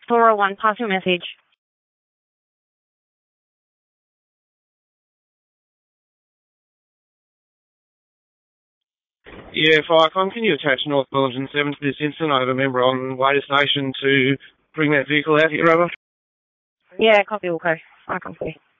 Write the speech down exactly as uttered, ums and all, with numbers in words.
four oh one, pass your message. Yeah, Firecon, can you attach North Wellington seven to this incident? I have a member on way to station to bring that vehicle out here, over. Yeah, copy, okay. I can see.